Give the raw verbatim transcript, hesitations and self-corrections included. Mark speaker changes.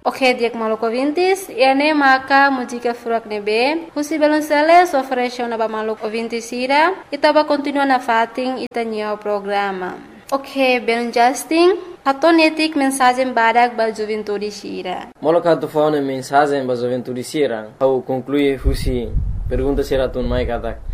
Speaker 1: Ok, diak maluco vintis, e ne maka música furak nebe, husi belonceles oferece na ba maluco vintis ira, itaba continua na fating itanya o programa. Ok, ben Justin, atonetik mensagem badak ba juventude sira.
Speaker 2: Molo ka to fone mensagem ba juventude sira, au conclui husi pergunta sira tun mai katak.